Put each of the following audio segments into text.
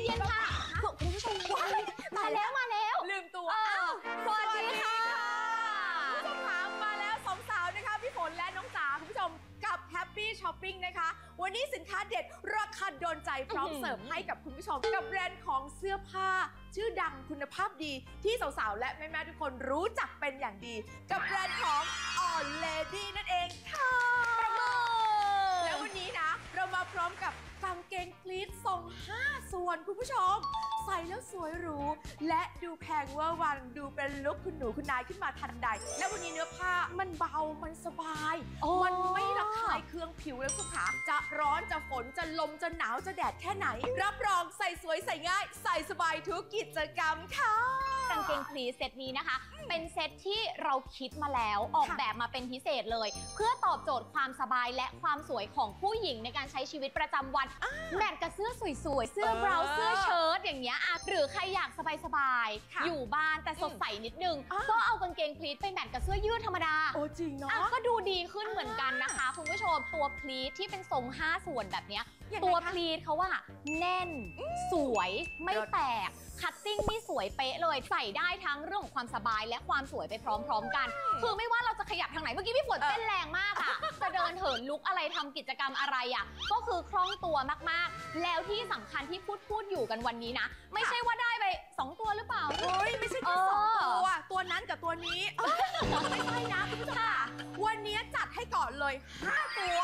เย็นๆค่ะคุณผู้ชมมาแล้วลืมตัวสวัสดีค่ะคุณผู้ชมคะมาแล้วสองสาวนะคะพี่ฝนและน้องจ๋าคุณผู้ชมกับ Happy Shopping นะคะวันนี้สินค้าเด็ดราคาโดนใจพร้อมเสิร์ฟให้กับคุณผู้ชมกับแบรนด์ของเสื้อผ้าชื่อดังคุณภาพดีที่สาวๆและแม่ๆทุกคนรู้จักเป็นอย่างดีกับแบรนด์ของ All Lady นั่นเองค่ะแล้ววันนี้นะเรามาพร้อมกับกางเกงพลีททรง5ส่วนคุณผู้ชมใส่แล้วสวยหรูและดูแพงเวอร์วังดูเป็นลุคคุณหนูคุณนายขึ้นมาทันใดและวันนี้เนื้อผ้ามันเบามันสบายมันไม่ระคายเคืองผิวแล้วคุณขาจะร้อนจะฝนจะลมจะหนาวจะแดดแค่ไหนรับรองใส่สวยใส่ง่ายใส่สบายทุกกิจกรรมค่ะกางเกงพลีทเซตนี้นะคะเป็นเซตที่เราคิดมาแล้วออกแบบมาเป็นพิเศษเลยเพื่อตอบโจทย์ความสบายและความสวยของผู้หญิงในการใช้ชีวิตประจำวันแมทกับเสื้อสวยๆเสื้อบราวเสื้อเชิ้ตอย่างเงี้ยหรือใครอยากสบายๆอยู่บ้านแต่สดใสนิดนึงก็เอากางเกงพลีทไปแมทกับเสื้อยืดธรรมดาโอ้จริงเนาะก็ดูดีขึ้นเหมือนกันนะคะคุณผู้ชมตัวพลีทที่เป็นทรง5ส่วนแบบเนี้ยตัวพลีทเขาว่าแน่นสวยไม่แตกคัตติ้งนี่สวยเป๊ะเลยใส่ได้ทั้งเรื่องของความสบายและความสวยไปพร้อมๆกันคือไม่ว่าเราจะขยับทางไหนเมื่อกี้พี่ฝนเต้นแรงมากอ่ะจะเดินเหินลุกอะไรทำกิจกรรมอะไรอ่ะก็คือคล่องตัวมากๆแล้วที่สำคัญที่พูดอยู่กันวันนี้นะไม่ใช่ว่าได้ไป2ตัวหรือเปล่าเฮ้ยไม่ใช่แค่2ตัวนั้นกับตัวนี้ไม่ใช่นะคุณผู้ชมค่ะวันนี้จัดให้ก่อนเลย5ตัว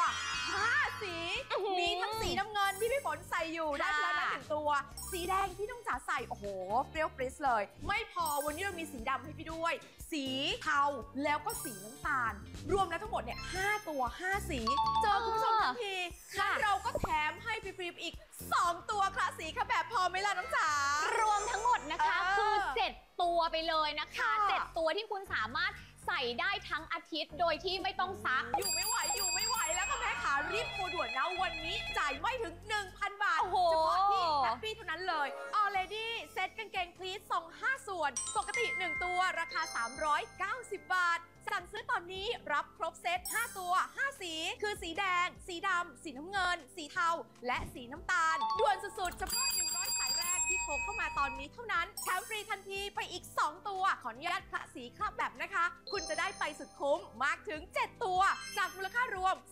5สีมีทั้งสีน้ำเงินที่พี่ฝนใส่อยู่ได้แล้วนะ1ตัวสีแดงที่น้องจ๋าใส่โอ้โหเปรี้ยวปริ๊สเลยไม่พอวันนี้เรามีสีดำให้พี่ด้วยสีเทาแล้วก็สีน้ำตาลรวมแล้วทั้งหมดเนี่ย5ตัว5สีเจอคุณผู้ชมทันทีงั้นเราก็แถมให้ฟรีๆอีก2ตัวคลาสสีค่ะแบบพอไหมล่ะน้องจ๋ารวมทั้งหมดนะคะคือ7ตัวไปเลยนะคะ7ตัวที่คุณสามารถใส่ได้ทั้งอาทิตย์โดยที่ไม่ต้องซักอยู่ไม่ไหวแล้วก็แม่ขารีบโทรด่วนนะวันนี้จ่ายไม่ถึง 1,000 บาทเฉพาะที่แฮปปี้เท่านั้นเลย Already เซ็ตกางเกงพลีททรง5ส่วนปกติ1ตัวราคา390 บาทสั่งซื้อตอนนี้รับครบเซต5ตัว5สีคือสีแดงสีดำสีน้ำเงินสีเทาและสีน้ำตาลด่วนสุดๆเฉพาะ100สายแรกที่โทรเข้ามาตอนนี้เท่านั้นแถมฟรีทันทีไปอีก2ตัวขออนุญาตคละสีคลับแบบนะคะคุณจะได้ไปสุดคุ้มมากถึง7ตัวจากมูลค่ารวม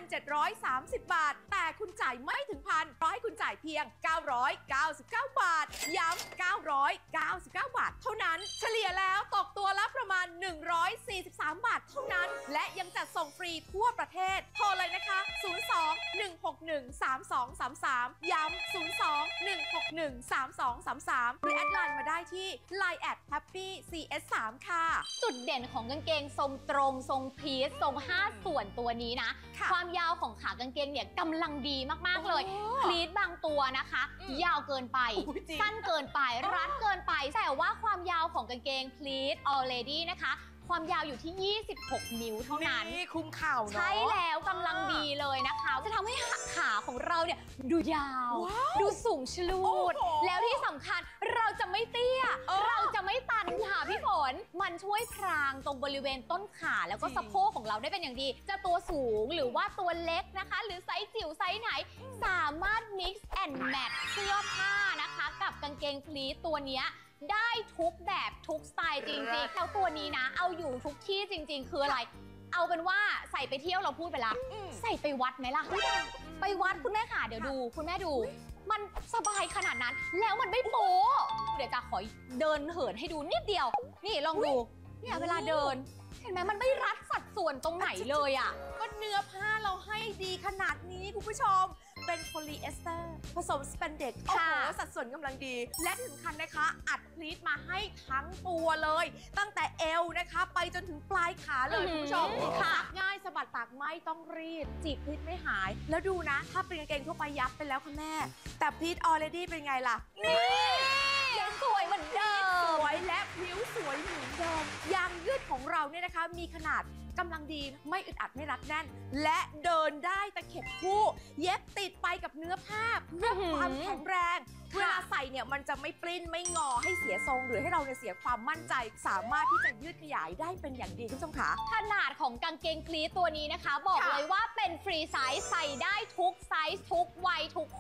2,730 บาทแต่คุณจ่ายไม่ถึงพันเพราะให้คุณจ่ายเพียง999 บาทย้ำ999 บาทเท่านั้นเฉลี่ยแล้วตกตัวละประมาณ143 บาทเท่านั้นและยังจัดส่งฟรีทั่วประเทศโทรเลยนะคะ02-161-3233ย้ำ02-161-3233หรือแอดไลน์มาได้ที่ Line @happycs3 ค่ะจุดเด่นของกางเกงทรงตรงทรงพีซทรง5ส่วนตัวนี้นะความยาวของขากางเกงเนี่ยกำลังดีมากๆเลยพลีทบางตัวนะคะยาวเกินไปสั้นเกินไปรัดเกินไปแต่ว่าความยาวของกางเกงพลีท Already นะคะความยาวอยู่ที่26นิ้วเท่านั้นนี่คุ้มเข่าเนาะใช่แล้วกำลังดีเลยนะคะจะทำให้ขาของเราเนี่ยดูยาวดูสูงชลูดแล้วที่สำคัญเราจะไม่เตี้ยเราจะไม่ตันค่ะพี่ฝนมันช่วยพรางตรงบริเวณต้นขาแล้วก็สะโพกของเราได้เป็นอย่างดีจะตัวสูงหรือว่าตัวเล็กนะคะหรือไซส์จิ๋วไซส์ไหนสามารถ mix and match เสื้อผ้านะคะกับกางเกงพลีทตัวเนี้ยได้ทุกแบบทุกสไตล์จริงๆแล้วตัวนี้นะเอาอยู่ทุกที่จริงๆคืออะไรเอาเป็นว่าใส่ไปเที่ยวเราพูดไปละใส่ไปวัดไหมล่ะไปวัดคุณแม่ค่ะเดี๋ยวดูคุณแม่ดูมันสบายขนาดนั้นแล้วมันไม่โป๊เดี๋ยวจะขอเดินเหินให้ดูนิดเดียวนี่ลองดูเนี่ยเวลาเดินเห็นไหมมันไม่รัดสัดส่วนตรงไหนเลยอ่ะก็เนื้อผ้าเราให้ดีขนาดนี้คุณผู้ชมเป็นโพลีเอสเตอร์ผสมสแปนเด็กโอ้โหสัดส่วนกำลังดีและที่สำคัญนะคะอัดพลีทมาให้ทั้งตัวเลยตั้งแต่เอวนะคะไปจนถึงปลายขาเลยคุณผู้ชมซักง่ายสะบัดตากไม่ต้องรีดจีบพลีทไม่หายแล้วดูนะถ้าเป็นกางเกงทั่วไปยับไปแล้วค่ะแม่แต่พลีท Already เป็นไงล่ะนี่ยังสวยเหมือนเดิมสวยและผิวสวยเหมือนเดิมยางยืดของเราเนี่ยนะคะมีขนาดกำลังดีไม่อึดอัดไม่รัดแน่นและเดินได้ตะเข็บคู่เย็บติดไปกับเนื้อผ้าเพื่อความแข็งแรงเวลาใส่เนี่ยมันจะไม่ปลิ้นไม่งอให้เสียทรงหรือให้เราเนี่ยเสียความมั่นใจสามารถที่จะยืดขยายได้เป็นอย่างดีคุณผู้ชมคะขนาดของกางเกงพลีทตัวนี้นะคะบอกเลยว่าเป็นฟรีไซส์ใส่ได้ทุกไซส์ทุกวัยทุก